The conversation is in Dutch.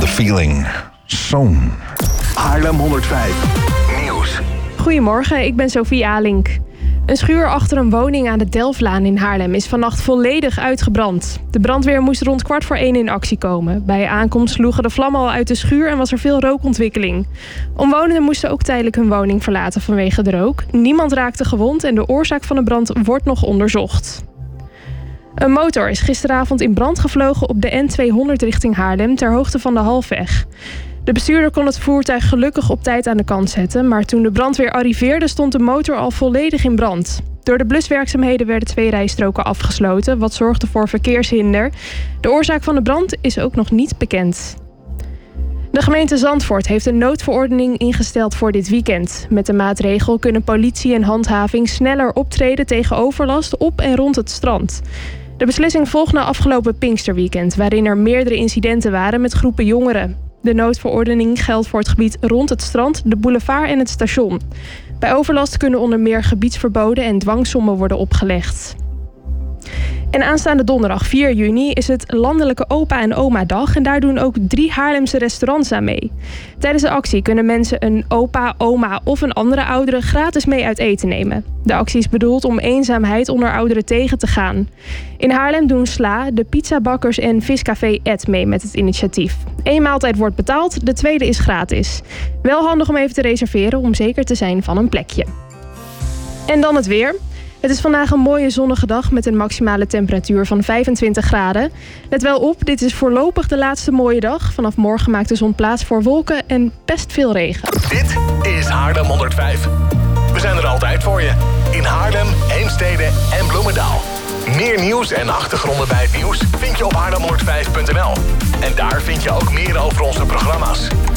The Feeling. Zoon. Haarlem 105. Nieuws. Goedemorgen, ik ben Sophie Alink. Een schuur achter een woning aan de Delflaan in Haarlem is vannacht volledig uitgebrand. De brandweer moest rond 1:15 in actie komen. Bij aankomst sloegen de vlammen al uit de schuur en was er veel rookontwikkeling. Omwonenden moesten ook tijdelijk hun woning verlaten vanwege de rook. Niemand raakte gewond en de oorzaak van de brand wordt nog onderzocht. Een motor is gisteravond in brand gevlogen op de N200 richting Haarlem ter hoogte van de Halfweg. De bestuurder kon het voertuig gelukkig op tijd aan de kant zetten, maar toen de brandweer arriveerde stond de motor al volledig in brand. Door de bluswerkzaamheden werden 2 rijstroken afgesloten, wat zorgde voor verkeershinder. De oorzaak van de brand is ook nog niet bekend. De gemeente Zandvoort heeft een noodverordening ingesteld voor dit weekend. Met de maatregel kunnen politie en handhaving sneller optreden tegen overlast op en rond het strand. De beslissing volgt na afgelopen Pinksterweekend, waarin er meerdere incidenten waren met groepen jongeren. De noodverordening geldt voor het gebied rond het strand, de boulevard en het station. Bij overlast kunnen onder meer gebiedsverboden en dwangsommen worden opgelegd. En aanstaande donderdag 4 juni is het Landelijke Opa en Oma Dag en daar doen ook 3 Haarlemse restaurants aan mee. Tijdens de actie kunnen mensen een opa, oma of een andere oudere gratis mee uit eten nemen. De actie is bedoeld om eenzaamheid onder ouderen tegen te gaan. In Haarlem doen Sla, de pizzabakkers en viscafé Ed mee met het initiatief. 1 maaltijd wordt betaald, de tweede is gratis. Wel handig om even te reserveren om zeker te zijn van een plekje. En dan het weer. Het is vandaag een mooie zonnige dag met een maximale temperatuur van 25 graden. Let wel op, dit is voorlopig de laatste mooie dag. Vanaf morgen maakt de zon plaats voor wolken en best veel regen. Dit is Haarlem 105. We zijn er altijd voor je. In Haarlem, Heemstede en Bloemendaal. Meer nieuws en achtergronden bij het nieuws vind je op haarlem105.nl. En daar vind je ook meer over onze programma's.